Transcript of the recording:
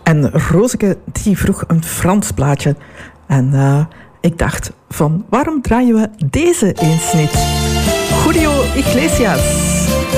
En Rozeke die vroeg een Frans plaatje. En ik dacht van, waarom draaien we deze eens niet? Julio Iglesias.